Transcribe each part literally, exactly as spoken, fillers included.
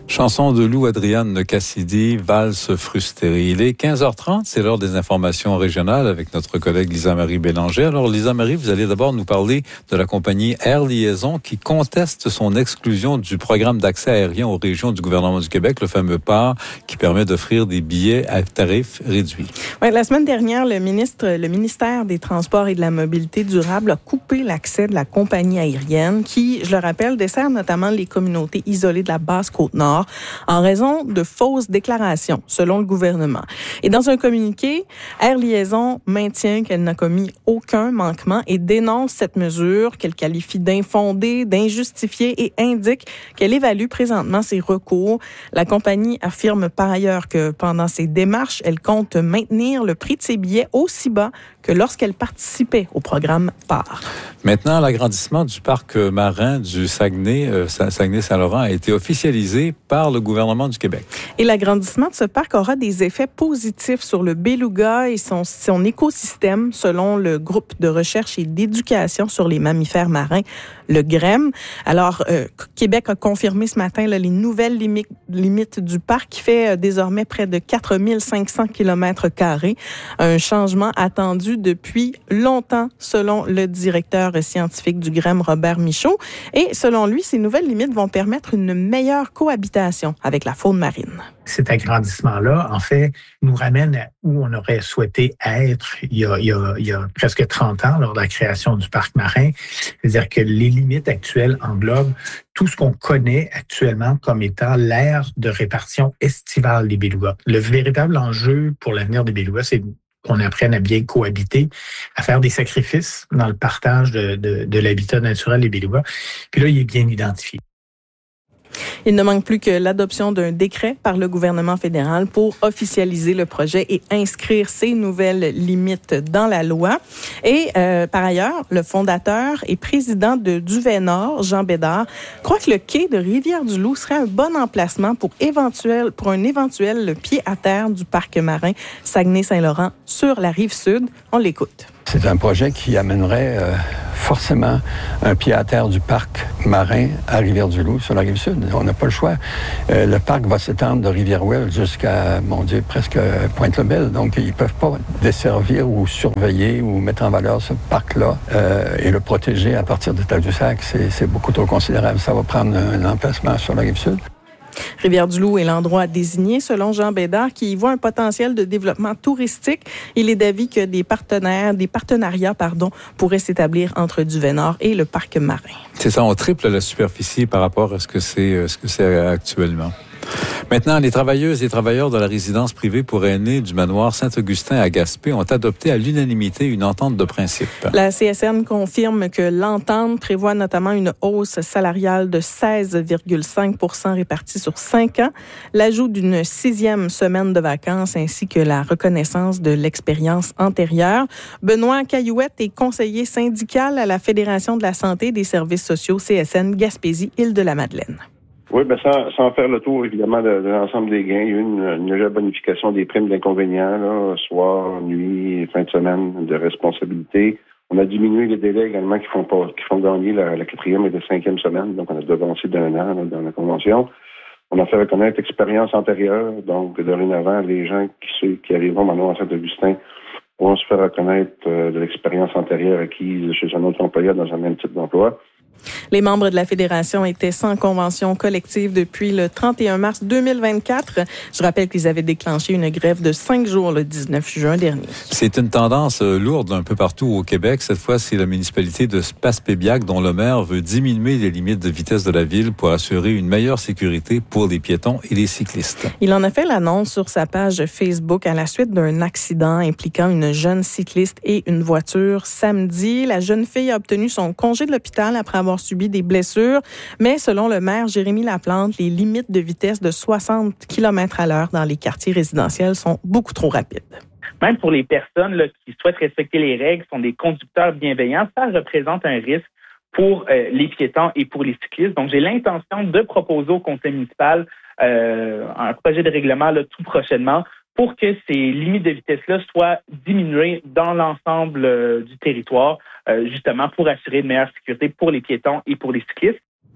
Chanson de Lou Adriane Cassidy, Valse Frustérée. Il est quinze heures trente, c'est l'heure des informations régionales avec notre collègue Lisa-Marie Bélanger. Alors Lisa-Marie, vous allez d'abord nous parler de la compagnie Air Liaison qui conteste son exclusion du programme d'accès aérien aux régions du gouvernement du Québec, le fameux P A R, qui permet d'offrir des billets à tarifs réduits. Ouais, la semaine dernière, le ministre, le ministère des Transports et de la Mobilité durable a coupé l'accès de la compagnie aérienne qui, je le rappelle, dessert notamment les communautés isolées de la Basse-Côte-Nord en raison de fausses déclarations, selon le gouvernement. Et dans un communiqué, Air Liaison maintient qu'elle n'a commis aucun manquement et dénonce cette mesure qu'elle qualifie d'infondée, d'injustifiée et indique qu'elle évalue présentement ses recours. La compagnie affirme par ailleurs que pendant ses démarches, elle compte maintenir le prix de ses billets aussi bas que lorsqu'elle participait au programme P A R. Maintenant, l'agrandissement du parc marin du Saguenay, euh, Saguenay-Saint-Laurent a été officialisé par le gouvernement du Québec. Et l'agrandissement de ce parc aura des effets positifs sur le beluga et son, son écosystème, selon le groupe de recherche et d'éducation sur les mammifères marins, le G R E M. Alors, euh, Québec a confirmé ce matin là, les nouvelles limites, limites du parc qui fait euh, désormais près de quatre mille cinq cents kilomètres carrés. Un changement attendu depuis longtemps, selon le directeur scientifique du G R E M, Robert Michaud. Et selon lui, ces nouvelles limites vont permettre une meilleure cohabitation avec la faune marine. Cet agrandissement-là, en fait, nous ramène à où on aurait souhaité être il y a, il y a, il y a presque trente ans, lors de la création du parc marin. C'est-à-dire que les limites actuelles englobent tout ce qu'on connaît actuellement comme étant l'aire de répartition estivale des belugas. Le véritable enjeu pour l'avenir des belugas, c'est qu'on apprenne à bien cohabiter, à faire des sacrifices dans le partage de, de, de l'habitat naturel des belugas. Puis là, il est bien identifié. Il ne manque plus que l'adoption d'un décret par le gouvernement fédéral pour officialiser le projet et inscrire ces nouvelles limites dans la loi. Et euh, par ailleurs, le fondateur et président de Duvet-Nord, Jean Bédard, croit que le quai de Rivière-du-Loup serait un bon emplacement pour, éventuel, pour un éventuel pied-à-terre du parc marin Saguenay-Saint-Laurent sur la rive sud. On l'écoute. C'est un projet qui amènerait euh, forcément un pied-à-terre du parc marin à Rivière-du-Loup, sur la rive sud. On n'a pas le choix. Euh, le parc va s'étendre de Rivière-Ouelle jusqu'à, mon Dieu, presque Pointe-le-Bel. Donc, ils ne peuvent pas desservir ou surveiller ou mettre en valeur ce parc-là euh, et le protéger à partir de Tadoussac. C'est, c'est beaucoup trop considérable. Ça va prendre un emplacement sur la rive sud. Rivière-du-Loup est l'endroit désigné, selon Jean Bédard, qui y voit un potentiel de développement touristique. Il est d'avis que des partenaires, des partenariats, pardon, pourraient s'établir entre Duvet-Nord et le parc marin. C'est ça, on triple la superficie par rapport à ce que c'est, ce que c'est actuellement. Maintenant, les travailleuses et travailleurs de la résidence privée pour aînés du manoir Saint-Augustin à Gaspé ont adopté à l'unanimité une entente de principe. La C S N confirme que l'entente prévoit notamment une hausse salariale de seize virgule cinq pour cent répartie sur cinq ans, l'ajout d'une sixième semaine de vacances ainsi que la reconnaissance de l'expérience antérieure. Benoît Caillouette est conseiller syndical à la Fédération de la santé et des services sociaux C S N Gaspésie-Île-de-la-Madeleine. Oui, bien sans, sans faire le tour, évidemment, de, de l'ensemble des gains, il y a eu une, une légère bonification des primes d'inconvénients, là, soir, nuit, fin de semaine, de responsabilité. On a diminué les délais également qui font pas, qui font gagner la, la quatrième et la cinquième semaine, donc on a devancé d'un an là, dans la convention. On a fait reconnaître l'expérience antérieure, donc dorénavant, les gens qui, qui arriveront maintenant à Saint-Augustin vont se faire reconnaître euh, de l'expérience antérieure acquise chez un autre employeur dans un même type d'emploi. Les membres de la Fédération étaient sans convention collective depuis le trente et un mars deux mille vingt-quatre. Je rappelle qu'ils avaient déclenché une grève de cinq jours le dix-neuf juin dernier. C'est une tendance lourde un peu partout au Québec. Cette fois, c'est la municipalité de Passepébiac dont le maire veut diminuer les limites de vitesse de la ville pour assurer une meilleure sécurité pour les piétons et les cyclistes. Il en a fait l'annonce sur sa page Facebook à la suite d'un accident impliquant une jeune cycliste et une voiture samedi. La jeune fille a obtenu son congé de l'hôpital après avoir subi des blessures, mais selon le maire Jérémy Laplante, les limites de vitesse de soixante kilomètres à l'heure dans les quartiers résidentiels sont beaucoup trop rapides. Même pour les personnes là, qui souhaitent respecter les règles, sont des conducteurs bienveillants, ça représente un risque pour euh, les piétons et pour les cyclistes. Donc, j'ai l'intention de proposer au conseil municipal euh, un projet de règlement là, tout prochainement pour que ces limites de vitesse-là soient diminuées dans l'ensemble euh, du territoire, euh, justement pour assurer une meilleure sécurité pour les piétons et pour les cyclistes.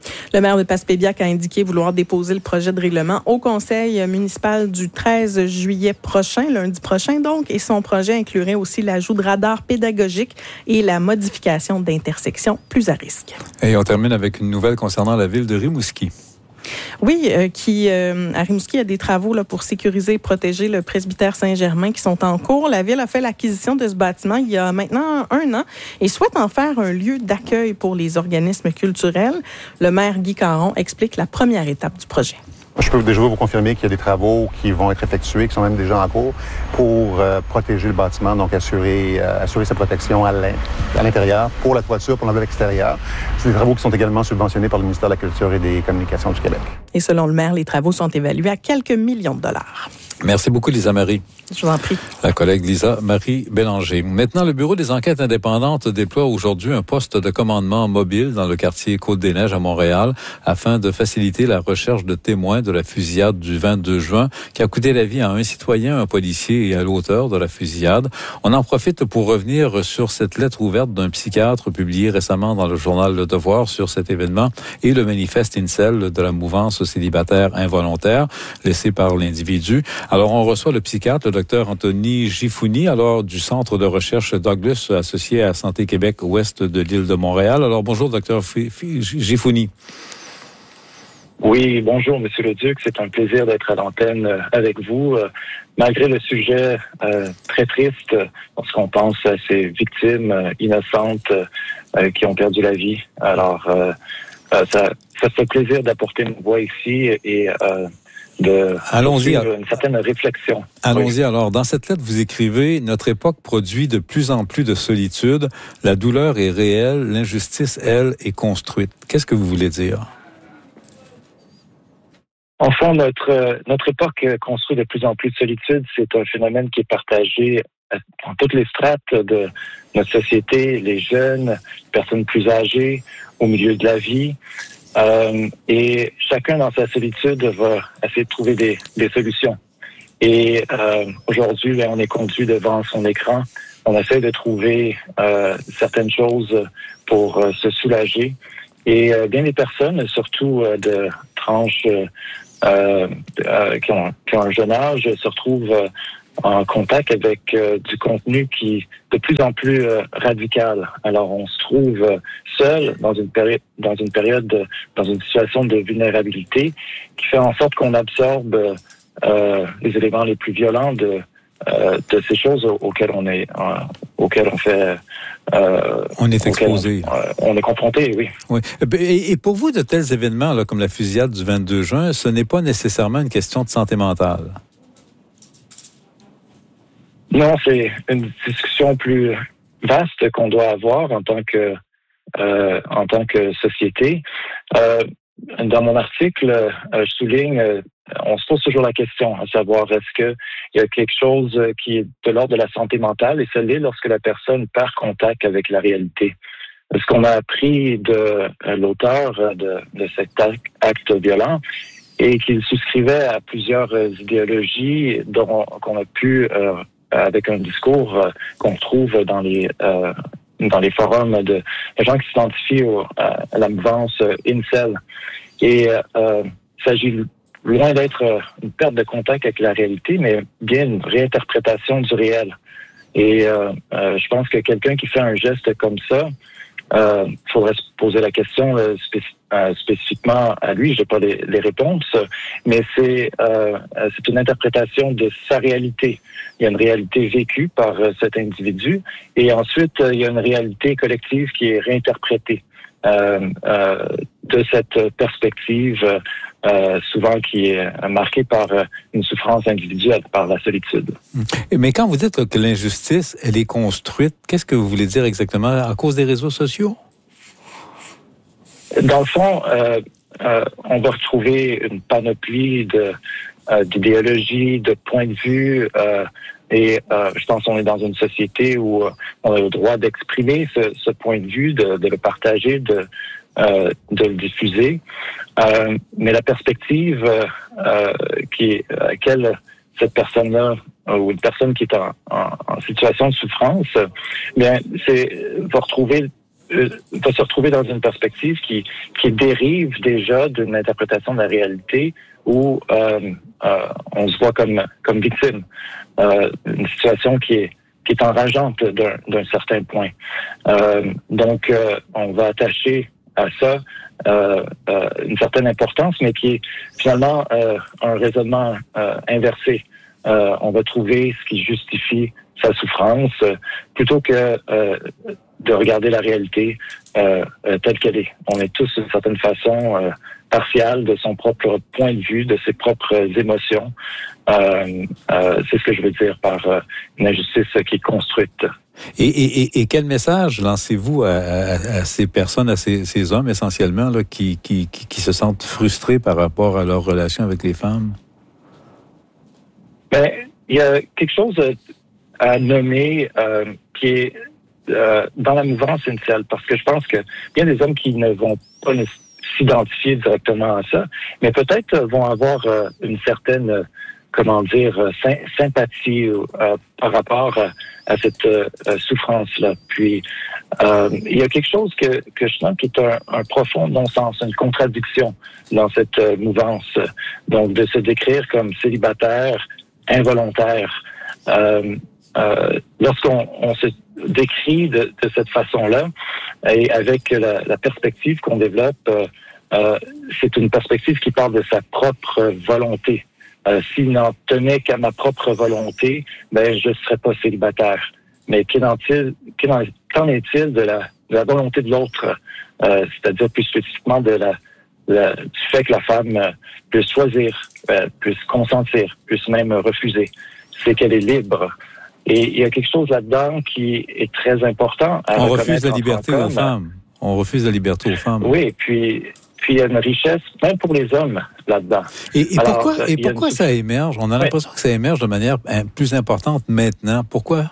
Le maire de Passepébiac a indiqué vouloir déposer le projet de règlement au conseil municipal du treize juillet prochain, lundi prochain donc, et son projet inclurait aussi l'ajout de radars pédagogiques et la modification d'intersections plus à risque. Et on termine avec une nouvelle concernant la ville de Rimouski. Oui, euh, qui euh, à Rimouski, il y a des travaux là, pour sécuriser et protéger le presbytère Saint-Germain qui sont en cours. La ville a fait l'acquisition de ce bâtiment il y a maintenant un an et souhaite en faire un lieu d'accueil pour les organismes culturels. Le maire Guy Caron explique la première étape du projet. Je peux déjà vous confirmer qu'il y a des travaux qui vont être effectués, qui sont même déjà en cours, pour euh, protéger le bâtiment, donc assurer, euh, assurer sa protection à l'intérieur, pour la toiture, pour l'enveloppe extérieure. C'est des travaux qui sont également subventionnés par le ministère de la Culture et des Communications du Québec. Et selon le maire, les travaux sont évalués à quelques millions de dollars. Merci beaucoup, Lisa Marie. Je vous en prie. La collègue Lisa Marie Bélanger. Maintenant, le Bureau des enquêtes indépendantes déploie aujourd'hui un poste de commandement mobile dans le quartier Côte-des-Neiges à Montréal afin de faciliter la recherche de témoins de la fusillade du vingt-deux juin qui a coûté la vie à un citoyen, un policier et à l'auteur de la fusillade. On en profite pour revenir sur cette lettre ouverte d'un psychiatre publiée récemment dans le journal Le Devoir sur cet événement et le manifeste Incel de la mouvance célibataire involontaire laissé par l'individu. Alors, on reçoit le psychiatre, le docteur Anthony Gifouni, alors du Centre de recherche Douglas, associé à Santé Québec ouest de l'île de Montréal. Alors, bonjour, docteur Gifouni. Oui, bonjour, Monsieur Leduc. C'est un plaisir d'être à l'antenne avec vous. Malgré le sujet euh, très triste, lorsqu'on pense à ces victimes euh, innocentes euh, qui ont perdu la vie. Alors, euh, euh, ça, ça fait plaisir d'apporter une voix ici et euh, de Allons-y. une certaine réflexion. Allons-y oui. alors. Dans cette lettre, vous écrivez « Notre époque produit de plus en plus de solitude. La douleur est réelle. L'injustice, elle, est construite. » Qu'est-ce que vous voulez dire? En fond, notre, notre époque construit de plus en plus de solitude. C'est un phénomène qui est partagé dans toutes les strates de notre société, les jeunes, les personnes plus âgées, au milieu de la vie. Euh, et chacun dans sa solitude va essayer de trouver des, des solutions. Et euh, aujourd'hui, là, on est conduit devant son écran. On essaie de trouver euh, certaines choses pour euh, se soulager. Et euh, bien des personnes, surtout euh, de tranches euh, euh, qui, ont, qui ont un jeune âge, se retrouvent euh, en contact avec euh, du contenu qui est de plus en plus euh, radical. Alors, on se trouve euh, seul dans une période, dans une période, de, dans une situation de vulnérabilité qui fait en sorte qu'on absorbe euh, les éléments les plus violents de, euh, de ces choses auxquelles on est, euh, auxquelles on fait. Euh, on est exposé. On, euh, on est confronté, oui. Oui. Et, et pour vous, de tels événements là, comme la fusillade du vingt-deux juin, ce n'est pas nécessairement une question de santé mentale. Non, c'est une discussion plus vaste qu'on doit avoir en tant que euh, en tant que société. Euh, dans mon article, euh, je souligne, euh, on se pose toujours la question, à savoir est-ce que il y a quelque chose qui est de l'ordre de la santé mentale, et ça l'est lorsque la personne perd contact avec la réalité. Ce qu'on a appris de euh, l'auteur de, de cet acte violent, et qu'il souscrivait à plusieurs euh, idéologies dont qu'on a pu euh, avec un discours euh, qu'on trouve dans les euh, dans les forums de, de gens qui s'identifient au, à, à la mouvance euh, Incel. Et euh, il s'agit loin d'être euh, une perte de contact avec la réalité, mais bien une réinterprétation du réel. Et euh, euh, je pense que quelqu'un qui fait un geste comme ça, il euh, faudrait se poser la question euh, spéc- euh, spécifiquement à lui. Je n'ai pas les, les réponses, mais c'est euh, c'est une interprétation de sa réalité. Il y a une réalité vécue par euh, cet individu, et ensuite euh, il y a une réalité collective qui est réinterprétée euh, euh, de cette perspective, euh, souvent qui est marquée par euh, une souffrance individuelle, par la solitude. Mais quand vous dites que l'injustice, elle est construite, qu'est-ce que vous voulez dire exactement? À cause des réseaux sociaux? Dans le fond, euh, euh, on va retrouver une panoplie de, euh, d'idéologies, de points de vue, euh, et euh, je pense qu'on est dans une société où on a le droit d'exprimer ce, ce point de vue, de, de le partager, de, euh, de le diffuser. Euh, mais la perspective euh, qui, à laquelle cette personne-là, ou une personne qui est en, en, en situation de souffrance, bien, c'est va retrouver va se retrouver dans une perspective qui, qui dérive déjà d'une interprétation de la réalité où euh, euh, on se voit comme, comme victime. Euh, une situation qui est, qui est enrageante d'un, d'un certain point. Euh, donc, euh, on va attacher à ça euh, euh, une certaine importance, mais qui est finalement euh, un raisonnement euh, inversé. Euh, on va trouver ce qui justifie sa souffrance euh, plutôt que euh, de regarder la réalité euh, euh, telle qu'elle est. On est tous d'une certaine façon euh, partial de son propre point de vue, de ses propres émotions. Euh, euh, c'est ce que je veux dire par euh, une injustice qui est construite. Et, et, et quel message lancez-vous à, à, à ces personnes, à ces, ces hommes essentiellement, là, qui, qui, qui, qui se sentent frustrés par rapport à leur relation avec les femmes? Ben, il y a quelque chose à nommer euh, qui est euh, dans la mouvance initiale, parce que je pense que il y a des hommes qui ne vont pas s'identifier directement à ça, mais peut-être vont avoir euh, une certaine, euh, comment dire, sy- sympathie euh, par rapport à, à cette euh, souffrance-là. Puis, euh, il y a quelque chose que, que je sens qui est un, un profond non-sens, une contradiction dans cette euh, mouvance. Donc, de se décrire comme célibataire, involontaire. Euh, euh, lorsqu'on on se décrit de, de cette façon-là, et avec la, la perspective qu'on développe, euh, euh, c'est une perspective qui parle de sa propre volonté. Euh, s'il n'en tenait qu'à ma propre volonté, ben je ne serais pas célibataire. Mais qu'en est-il, qu'en est-il de la, de la volonté de l'autre, euh, c'est-à-dire plus spécifiquement de la, la, du fait que la femme euh, puisse choisir, euh, puisse consentir, puisse même refuser. C'est qu'elle est libre. Et il y a quelque chose là-dedans qui est très important à On reconnaître. refuse la liberté aux comme, femmes. On refuse la liberté aux femmes. Oui, puis puis il y a une richesse, même pour les hommes, là-dedans. Et, et Alors, pourquoi, et pourquoi une... ça émerge? On a oui. l'impression que ça émerge de manière plus importante maintenant. Pourquoi?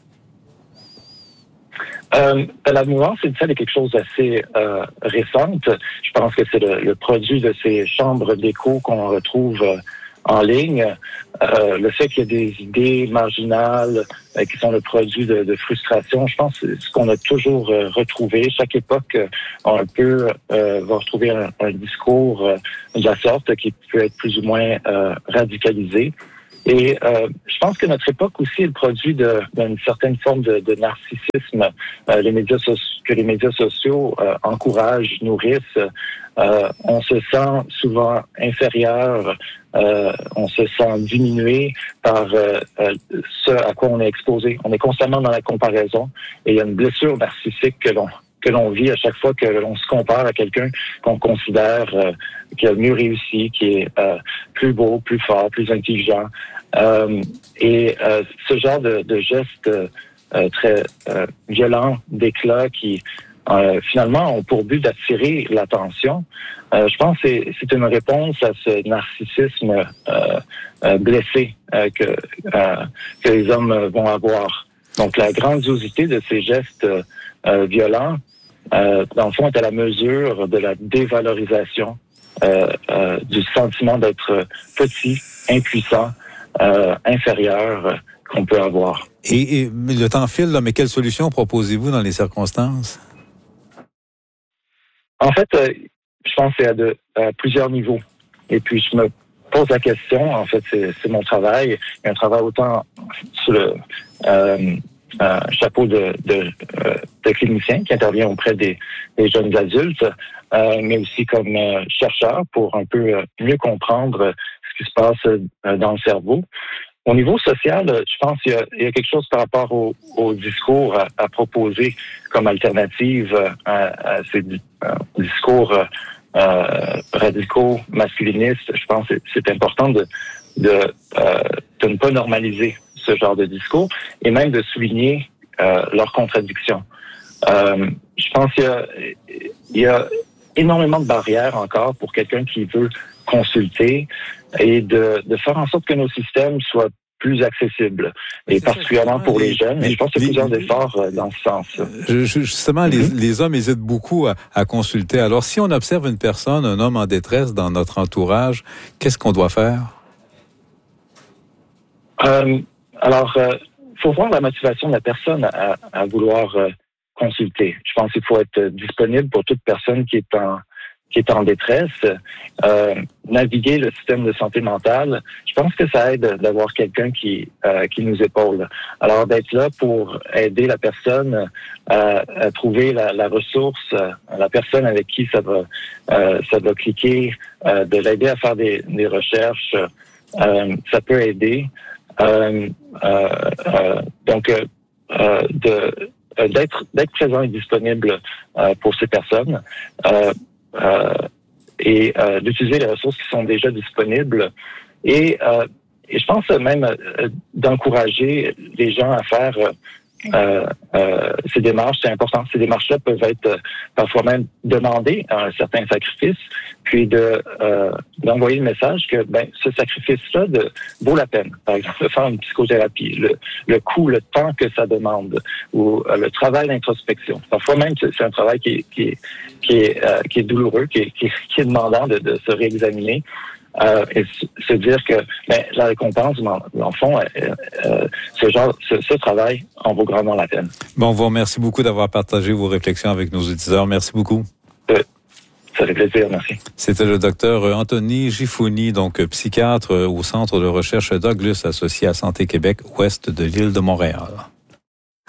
Euh, la mouvance initiale est quelque chose d'assez euh, récente. Je pense que c'est le, le produit de ces chambres d'écho qu'on retrouve euh, en ligne. Euh, le fait qu'il y ait des idées marginales euh, qui sont le produit de, de frustration, je pense que c'est ce qu'on a toujours euh, retrouvé. Chaque époque euh, un peu euh, va retrouver un, un discours euh, de la sorte qui peut être plus ou moins euh, radicalisé. Et euh, je pense que notre époque aussi est le produit de, d'une certaine forme de, de narcissisme euh, les médias so- que les médias sociaux euh, encouragent, nourrissent. Euh, on se sent souvent inférieur, euh, on se sent diminué par euh, euh, ce à quoi on est exposé. On est constamment dans la comparaison et il y a une blessure narcissique que l'on que l'on vit à chaque fois que l'on se compare à quelqu'un qu'on considère euh, qui a mieux réussi, qui est euh, plus beau, plus fort, plus intelligent. Euh, et euh, ce genre de, de gestes euh, très euh, violents, d'éclat, qui euh, finalement ont pour but d'attirer l'attention, euh, je pense que c'est, c'est une réponse à ce narcissisme euh, euh, blessé euh, que, euh, que les hommes vont avoir. Donc la grandiosité de ces gestes euh, violents, Euh, dans le fond, est à la mesure de la dévalorisation euh, euh, du sentiment d'être petit, impuissant, euh, inférieur euh, qu'on peut avoir. Et, et le temps file, là, mais quelle solution proposez-vous dans les circonstances? En fait, euh, je pense que c'est à, de, à plusieurs niveaux. Et puis, je me pose la question, en fait, c'est, c'est mon travail. Il y a un travail autant sur le... Euh, Euh, chapeau de, de, euh, de clinicien qui intervient auprès des, des jeunes adultes, euh, mais aussi comme euh, chercheur pour un peu euh, mieux comprendre euh, ce qui se passe euh, dans le cerveau. Au niveau social, je pense qu'il y a, il y a quelque chose par rapport au, au discours à, à proposer comme alternative à, à ces euh, discours euh, radicaux, masculinistes. Je pense que c'est, c'est important de, de, euh, de ne pas normaliser ce genre de discours, et même de souligner euh, leurs contradictions. Euh, je pense qu'il y a, il y a énormément de barrières encore pour quelqu'un qui veut consulter et de, de faire en sorte que nos systèmes soient plus accessibles, et particulièrement pour les jeunes. Mais je pense qu'il y a plusieurs efforts dans ce sens. Justement, les, mm-hmm. les hommes hésitent beaucoup à, à consulter. Alors, si on observe une personne, un homme en détresse dans notre entourage, qu'est-ce qu'on doit faire? Euh, Alors, il euh, faut voir la motivation de la personne à, à vouloir euh, consulter. Je pense qu'il faut être disponible pour toute personne qui est en qui est en détresse. Euh, naviguer le système de santé mentale, je pense que ça aide d'avoir quelqu'un qui euh, qui nous épaule. Alors d'être là pour aider la personne à, à trouver la, la ressource, la personne avec qui ça va euh, ça va cliquer, euh, de l'aider à faire des, des recherches, euh, ça peut aider. Euh, euh, euh, donc euh, de d'être d'être présent et disponible euh, pour ces personnes. Euh, Euh, et euh, d'utiliser les ressources qui sont déjà disponibles et, euh, et je pense même euh, d'encourager les gens à faire euh, euh, ces démarches. C'est important. Ces démarches-là peuvent être euh, parfois même demandées à un certain sacrifice, puis de euh, d'envoyer le message que ben ce sacrifice-là de, vaut la peine. Par exemple, de faire une psychothérapie, le, le coût, le temps que ça demande, ou euh, le travail d'introspection. Parfois même, c'est, c'est un travail qui est qui est qui est, euh, qui est douloureux, qui est, qui est, qui est demandant de, de se réexaminer. Euh, et se dire que ben, la récompense, dans le fond, euh, euh, ce genre, ce, ce travail en vaut grandement la peine. Bon, on vous remercie beaucoup d'avoir partagé vos réflexions avec nos auditeurs. Merci beaucoup. Euh, ça fait plaisir, merci. C'était le docteur Anthony Gifouni, donc psychiatre au Centre de recherche Douglas associé à Santé Québec, ouest de l'île de Montréal.